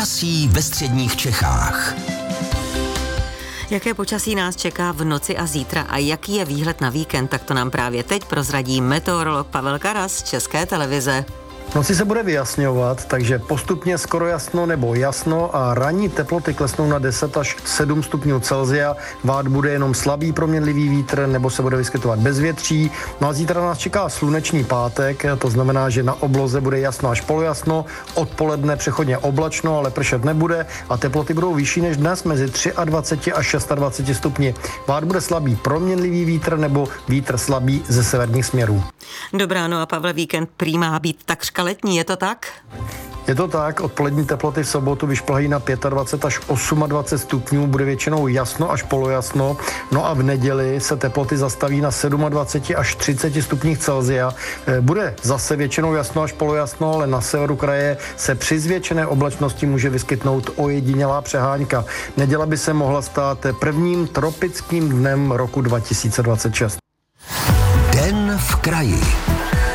Počasí ve středních Čechách. Jaké počasí nás čeká v noci a zítra a jaký je výhled na víkend, tak to nám právě teď prozradí meteorolog Pavel Karas z České televize. V noci se bude vyjasňovat, takže postupně skoro jasno nebo jasno a ranní teploty klesnou na 10 až 7 stupňů Celsia. Vát bude jenom slabý proměnlivý vítr nebo se bude vyskytovat bezvětří. No a zítra nás čeká slunečný pátek, to znamená, že na obloze bude jasno až polojasno, odpoledne přechodně oblačno, ale pršet nebude a teploty budou vyšší než dnes mezi 23 až 26 stupni. Vát bude slabý proměnlivý vítr nebo vítr slabý ze severních směrů. Dobrá, no a Pavle, víkend prý má být takřka letní, je to tak? Je to tak, odpolední teploty v sobotu vyšplhají na 25 až 28 stupňů, bude většinou jasno až polojasno, no a v neděli se teploty zastaví na 27 až 30 stupních Celsia. Bude zase většinou jasno až polojasno, ale na severu kraje se při zvětšené oblačnosti může vyskytnout ojedinělá přehánka. Neděle by se mohla stát prvním tropickým dnem roku 2026. Den v kraji.